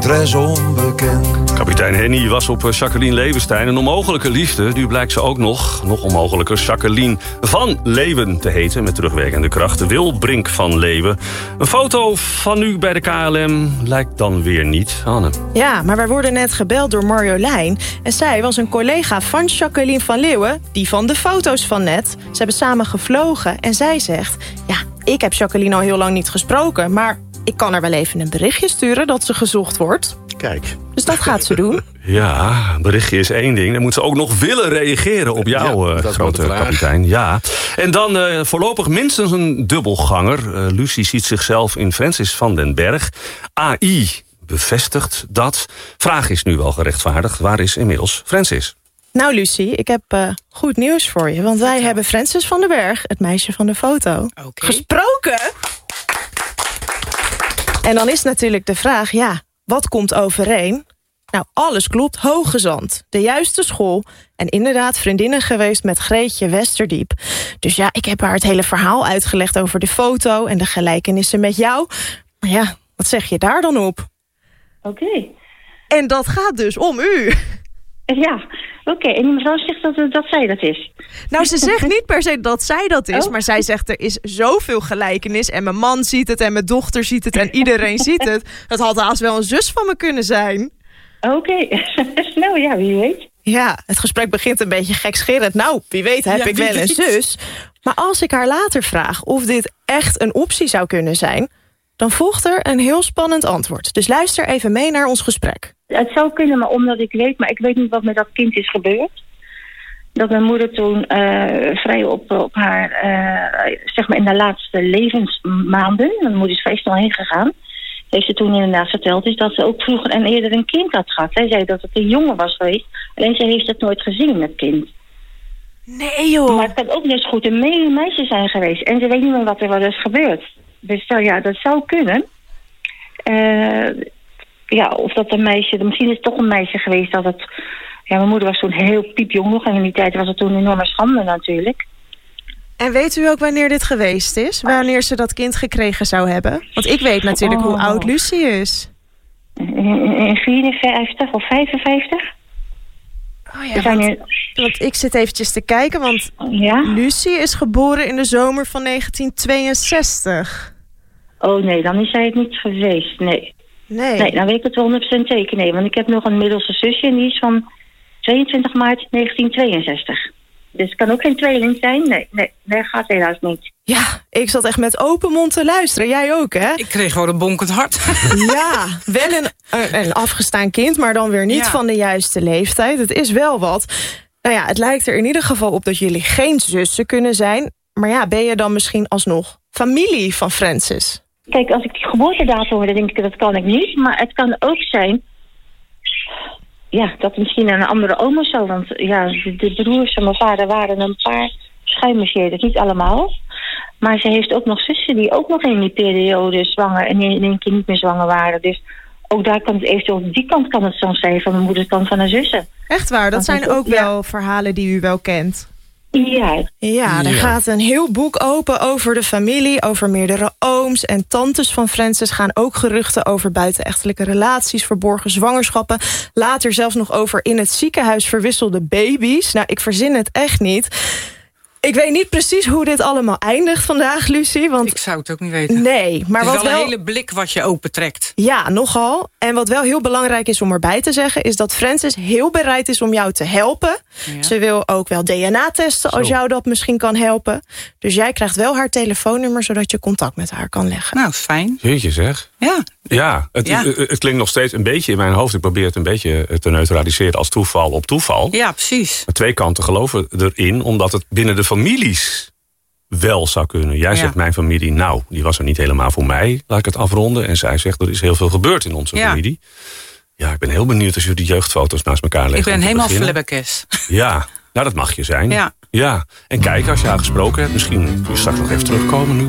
Très onbekend. Kapitein Henny was op Jacqueline Leeuwenstein. Een onmogelijke liefde. Nu blijkt ze ook nog onmogelijker Jacqueline van Leeuwen te heten. Met terugwerkende kracht. Wilbrink van Leeuwen. Een foto van u bij de KLM lijkt dan weer niet. Anne. Ja, maar wij worden net gebeld door Marjolein. En zij was een collega van Jacqueline van Leeuwen. Die van de foto's van net. Ze hebben samen gevlogen. En zij zegt... Ja, ik heb Jacqueline al heel lang niet gesproken. Maar ik kan er wel even een berichtje sturen dat ze gezocht wordt. Kijk. Dus dat gaat ze doen. Ja, berichtje is één ding. Dan moet ze ook nog willen reageren op jou, grote kapitein. Ja. En dan voorlopig minstens een dubbelganger. Lucie ziet zichzelf in Francis van den Berg. AI bevestigt dat. Vraag is nu wel gerechtvaardigd. Waar is inmiddels Francis? Nou, Lucie, ik heb goed nieuws voor je. Want wij hebben Francis van den Berg, het meisje van de foto, gesproken. En dan is natuurlijk de vraag, ja, wat komt overeen? Nou, alles klopt, Hoogezand, de juiste school. En inderdaad vriendinnen geweest met Greetje Westerdiep. Dus ja, ik heb haar het hele verhaal uitgelegd over de foto en de gelijkenissen met jou. Maar ja, wat zeg je daar dan op? Oké. En dat gaat dus om u. Ja, oké. En mevrouw zegt dat zij dat is. Nou, ze zegt niet per se dat zij dat is, maar zij zegt er is zoveel gelijkenis. En mijn man ziet het en mijn dochter ziet het en iedereen ziet het. Dat had haast wel een zus van me kunnen zijn. Oké. Nou ja, wie weet. Ja, het gesprek begint een beetje gekscherend. Nou, wie weet heb ik wel een zus. Maar als ik haar later vraag of dit echt een optie zou kunnen zijn, dan volgt er een heel spannend antwoord. Dus luister even mee naar ons gesprek. Het zou kunnen, maar omdat ik weet niet wat met dat kind is gebeurd. Dat mijn moeder toen vrij op haar, zeg maar in de laatste levensmaanden, mijn moeder is vrij snel heen gegaan, heeft ze toen inderdaad verteld, is dat ze ook vroeger en eerder een kind had gehad. Zij zei dat het een jongen was geweest, alleen ze heeft het nooit gezien, het kind. Nee joh. Maar het kan ook net goed een meisje zijn geweest en ze weet niet meer wat er is gebeurd. Dus ja, dat zou kunnen. Ja, of dat een meisje, misschien is het toch een meisje geweest dat het... Ja, mijn moeder was toen heel piepjong nog en in die tijd was het toen een enorme schande natuurlijk. En weet u ook wanneer dit geweest is? Wanneer ze dat kind gekregen zou hebben? Want ik weet natuurlijk hoe oud Lucie is. In 54 of 55? Oh ja, want ik zit eventjes te kijken, want Lucie is geboren in de zomer van 1962. Oh nee, dan is zij het niet geweest, nee. Nee, dan weet ik het wel 100% zeker. Nee, want ik heb nog een middelste zusje en die is van 22 maart 1962. Dus het kan ook geen tweeling zijn. Nee, gaat helaas niet. Ja, ik zat echt met open mond te luisteren. Jij ook, hè? Ik kreeg gewoon een bonkend hart. Ja, wel een afgestaan kind, maar dan weer niet van de juiste leeftijd. Het is wel wat. Nou ja, het lijkt er in ieder geval op dat jullie geen zussen kunnen zijn. Maar ja, ben je dan misschien alsnog familie van Francis? Kijk, als ik die geboortedatum hoor, dan denk ik dat kan ik niet. Maar het kan ook zijn, ja, dat misschien een andere oma zo. Want ja, de broers van mijn vader waren een paar schuimmarcheerders, niet allemaal. Maar ze heeft ook nog zussen die ook nog in die periode zwanger en in één keer niet meer zwanger waren. Dus ook daar kan het eventueel, op die kant kan het soms zijn van mijn moederskant van haar zussen. Echt waar, dat zijn ook wel verhalen die u wel kent. Ja, er gaat een heel boek open over de familie, over meerdere ooms en tantes van Francis. Gaan ook geruchten over buitenechtelijke relaties, verborgen zwangerschappen. Later zelfs nog over in het ziekenhuis verwisselde baby's. Nou, ik verzin het echt niet. Ik weet niet precies hoe dit allemaal eindigt vandaag, Lucie. Want ik zou het ook niet weten. Nee, maar het is wat wel een hele blik wat je opentrekt. Ja, nogal. En wat wel heel belangrijk is om erbij te zeggen, is dat Francis heel bereid is om jou te helpen. Ja. Ze wil ook wel DNA testen als jou dat misschien kan helpen. Dus jij krijgt wel haar telefoonnummer, zodat je contact met haar kan leggen. Nou, fijn. Jeetje zeg. Ja, het klinkt nog steeds een beetje in mijn hoofd. Ik probeer het een beetje te neutraliseren als toeval op toeval. Ja, precies. Maar twee kanten geloven erin, omdat het binnen de families wel zou kunnen. Jij zegt mijn familie, nou, die was er niet helemaal voor mij. Laat ik het afronden. En zij zegt, er is heel veel gebeurd in onze familie. Ja, ik ben heel benieuwd als jullie die jeugdfoto's naast elkaar leggen. Ik ben helemaal flabbergast. Ja, nou dat mag je zijn. Ja. En kijk, als je haar gesproken hebt, misschien kun je straks nog even terugkomen nu.